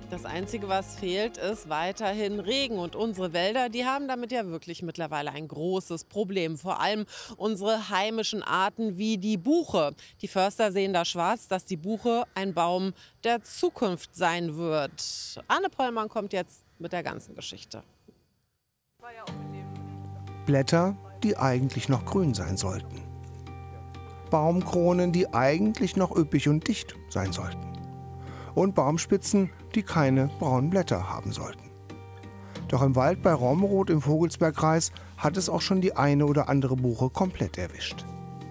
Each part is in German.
Das Einzige, was fehlt, ist weiterhin Regen. Und unsere Wälder, die haben damit ja wirklich mittlerweile ein großes Problem. Vor allem unsere heimischen Arten wie die Buche. Die Förster sehen da schwarz, dass die Buche ein Baum der Zukunft sein wird. Anne Pollmann kommt jetzt mit der ganzen Geschichte. Blätter, die eigentlich noch grün sein sollten. Baumkronen, die eigentlich noch üppig und dicht sein sollten. Und Baumspitzen, die keine braunen Blätter haben sollten. Doch im Wald bei Romroth im Vogelsbergkreis hat es auch schon die eine oder andere Buche komplett erwischt.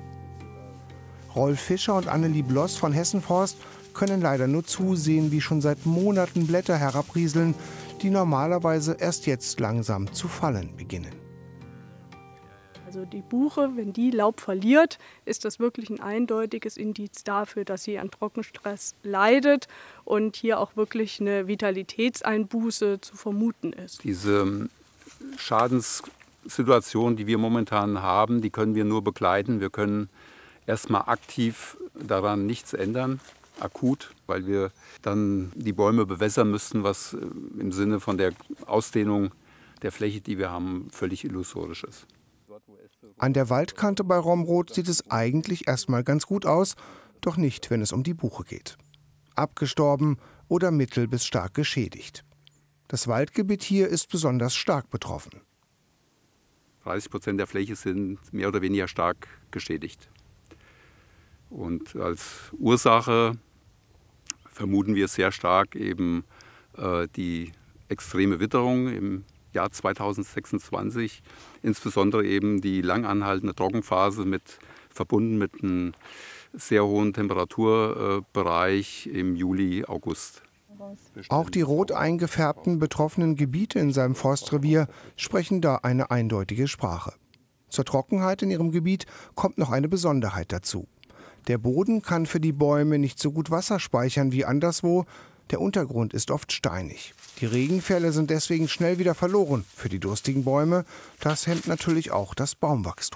Rolf Fischer und Annelie Bloss von Hessenforst können leider nur zusehen, wie schon seit Monaten Blätter herabrieseln, die normalerweise erst jetzt langsam zu fallen beginnen. Also die Buche, wenn die Laub verliert, ist das wirklich ein eindeutiges Indiz dafür, dass sie an Trockenstress leidet und hier auch wirklich eine Vitalitätseinbuße zu vermuten ist. Diese Schadenssituation, die wir momentan haben, die können wir nur begleiten. Wir können erstmal aktiv daran nichts ändern, akut, weil wir dann die Bäume bewässern müssten, was im Sinne von der Ausdehnung der Fläche, die wir haben, völlig illusorisch ist. An der Waldkante bei Romroth sieht es eigentlich erstmal ganz gut aus, doch nicht, wenn es um die Buche geht. Abgestorben oder mittel- bis stark geschädigt. Das Waldgebiet hier ist besonders stark betroffen. 30% der Fläche sind mehr oder weniger stark geschädigt. Und als Ursache vermuten wir sehr stark eben die extreme Witterung im Jahr 2026, insbesondere eben die lang anhaltende Trockenphase verbunden mit einem sehr hohen Temperaturbereich im Juli, August. Auch die rot eingefärbten betroffenen Gebiete in seinem Forstrevier sprechen da eine eindeutige Sprache. Zur Trockenheit in ihrem Gebiet kommt noch eine Besonderheit dazu. Der Boden kann für die Bäume nicht so gut Wasser speichern wie anderswo. Der Untergrund ist oft steinig. Die Regenfälle sind deswegen schnell wieder verloren für die durstigen Bäume. Das hemmt natürlich auch das Baumwachstum.